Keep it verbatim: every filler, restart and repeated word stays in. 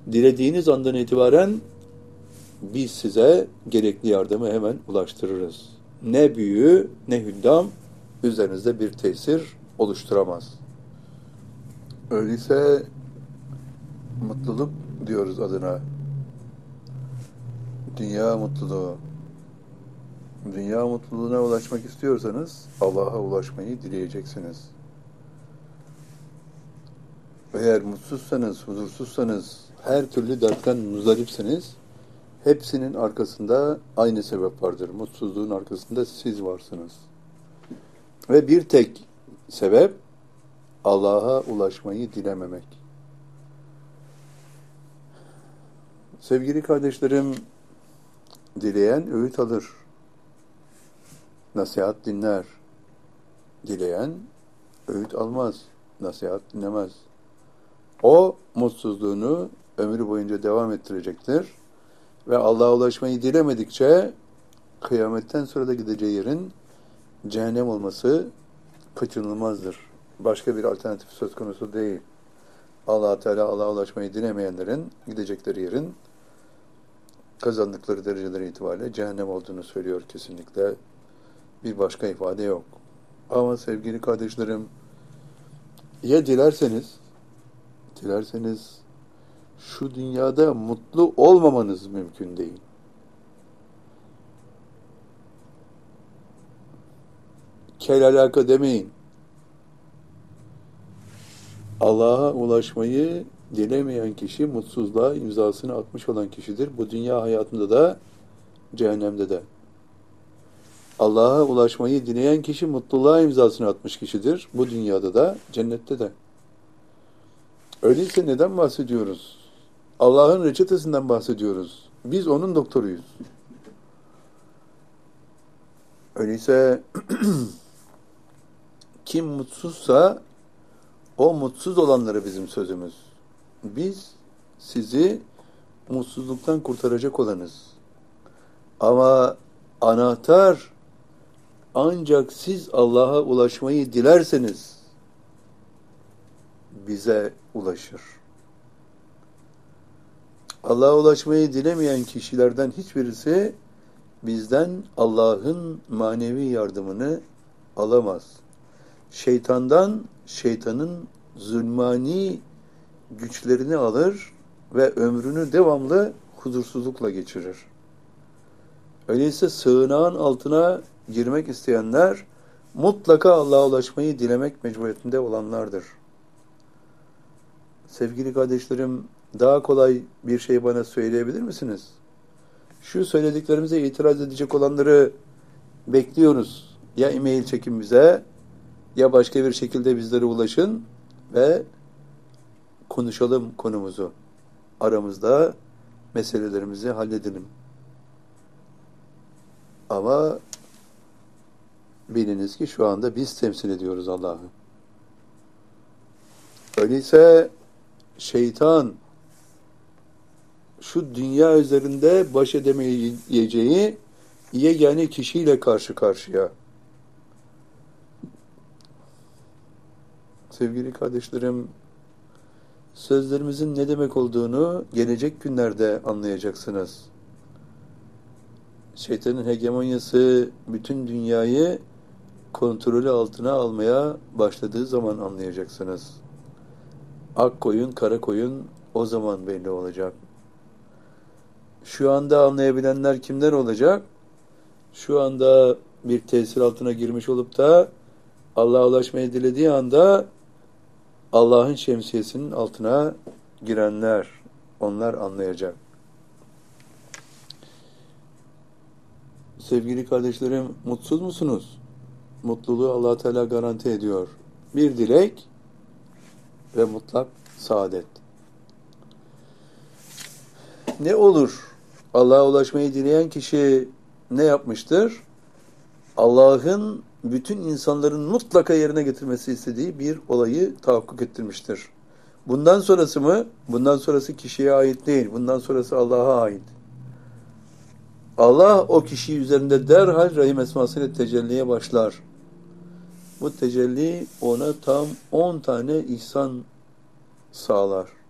dilediğiniz andan itibaren biz size gerekli yardımı hemen ulaştırırız. Ne büyü ne hüddam üzerinizde bir tesir oluşturamaz. Öyleyse mutluluk diyoruz adına. Dünya mutluluğu. Dünya mutluluğuna ulaşmak istiyorsanız Allah'a ulaşmayı dileyeceksiniz. Eğer mutsuzsanız, huzursuzsanız, her türlü dertten muzdaripseniz, hepsinin arkasında aynı sebep vardır. Mutsuzluğun arkasında siz varsınız. Ve bir tek sebep Allah'a ulaşmayı dilememek. Sevgili kardeşlerim, dileyen öğüt alır. Nasihat dinler. Dileyen öğüt almaz. Nasihat dinlemez. O mutsuzluğunu ömrü boyunca devam ettirecektir. Ve Allah'a ulaşmayı dilemedikçe kıyametten sonra da gideceği yerin cehennem olması kaçınılmazdır. Başka bir alternatif söz konusu değil. Allah Teala Allah'a ulaşmayı dilemeyenlerin gidecekleri yerin kazandıkları dereceleri itibariyle cehennem olduğunu söylüyor kesinlikle. Bir başka ifade yok. Ama sevgili kardeşlerim, ya dilerseniz, dilerseniz şu dünyada mutlu olmamanız mümkün değil. Kel alaka demeyin. Allah'a ulaşmayı dilemeyen kişi mutsuzluğa imzasını atmış olan kişidir. Bu dünya hayatında da cehennemde de. Allah'a ulaşmayı dileyen kişi mutluluğa imzasını atmış kişidir. Bu dünyada da cennette de. Öyleyse neden bahsediyoruz? Allah'ın reçetesinden bahsediyoruz. Biz onun doktoruyuz. Öyleyse kim mutsuzsa o mutsuz olanlara bizim sözümüz. Biz sizi mutsuzluktan kurtaracak olanız. Ama anahtar ancak siz Allah'a ulaşmayı dilerseniz bize ulaşır. Allah'a ulaşmayı dilemeyen kişilerden hiçbirisi bizden Allah'ın manevi yardımını alamaz. Şeytandan şeytanın zulmani güçlerini alır ve ömrünü devamlı huzursuzlukla geçirir. Öyleyse sığınağın altına girmek isteyenler mutlaka Allah'a ulaşmayı dilemek mecburiyetinde olanlardır. Sevgili kardeşlerim, daha kolay bir şey bana söyleyebilir misiniz? Şu söylediklerimize itiraz edecek olanları bekliyoruz. Ya e-mail çekin bize, ya başka bir şekilde bizlere ulaşın ve konuşalım konumuzu. Aramızda meselelerimizi halledelim. Ama biliniz ki şu anda biz temsil ediyoruz Allah'ı. Öyleyse şeytan şu dünya üzerinde baş edemeyeceği yegane kişiyle karşı karşıya. Sevgili kardeşlerim, sözlerimizin ne demek olduğunu gelecek günlerde anlayacaksınız. Şeytanın hegemonyası bütün dünyayı kontrolü altına almaya başladığı zaman anlayacaksınız. Ak koyun, kara koyun o zaman belli olacak. Şu anda anlayabilenler kimler olacak? Şu anda bir tesir altına girmiş olup da Allah'a ulaşmayı dilediği anda Allah'ın şemsiyesinin altına girenler, onlar anlayacak. Sevgili kardeşlerim, mutsuz musunuz? Mutluluğu Allah Teala garanti ediyor. Bir dilek ve mutlak saadet. Ne olur? Allah'a ulaşmayı dileyen kişi ne yapmıştır? Allah'ın bütün insanların mutlaka yerine getirmesi istediği bir olayı tahakkuk ettirmiştir. Bundan sonrası mı? Bundan sonrası kişiye ait değil. Bundan sonrası Allah'a ait. Allah o kişi üzerinde derhal Rahim esmasıyla tecelliye başlar. Bu tecelli ona tam on tane ihsan sağlar.